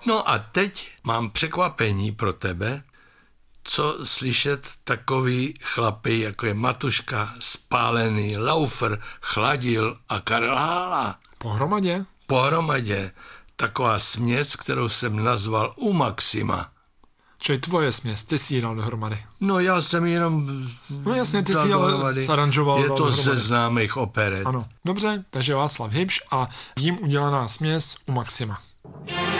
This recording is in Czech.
No a teď mám překvapení pro tebe, co slyšet takový chlapy, jako je Matuška, Spálený, Laufer, Chladil a Karel Hála. Pohromadě. Taková směs, kterou jsem nazval U Maxima. Čili tvoje směs, ty si ji dal dohromady. No já jsem jenom... No jasně, ty si ji ale zaranžoval. Je to ze známých operet. Ano, dobře, takže Václav Hybš a jím udělaná směs U Maxima.